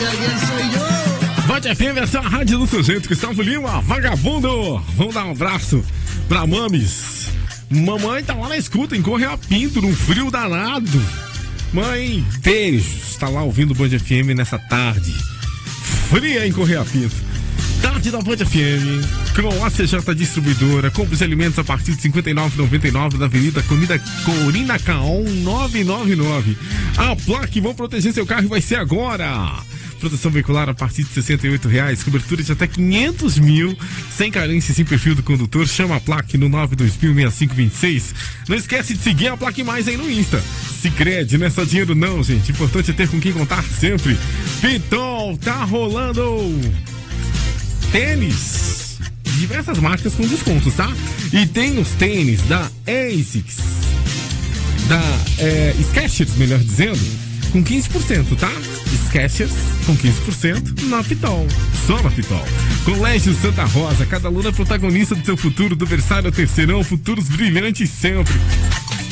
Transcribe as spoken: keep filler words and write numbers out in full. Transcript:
Band F M, essa é a rádio do seu jeito, Gustavo Lima, vagabundo. Vamos dar um abraço pra mames. Mamãe tá lá na escuta, em Correia Pinto, num frio danado. Mãe, beijos, tá lá ouvindo o Band F M nessa tarde fria em Correia Pinto. Tarde da Band F M, com a C J Distribuidora, compras de alimentos a partir de cinquenta e nove reais e noventa e nove centavos da Avenida Comida Corina Caon novecentos e noventa e nove. A placa vão proteger seu carro e vai ser agora. Proteção veicular a partir de sessenta e oito reais, cobertura de até quinhentos mil, sem carência e sem perfil do condutor. Chama a placa no nove dois mil, sessenta e cinco vinte e seis. Não esquece de seguir a Plaque Mais aí no Insta. Sicredi, não é só dinheiro não, gente. Importante é ter com quem contar sempre. Pitol, tá rolando tênis, diversas marcas com descontos, tá? E tem os tênis da ASICS, da é, Skechers, melhor dizendo, com quinze por cento, tá? Skechers com quinze por cento na Pitol, só na Pitol. Colégio Santa Rosa, cada aluno é protagonista do seu futuro, do berçário ao terceirão, futuros brilhantes sempre.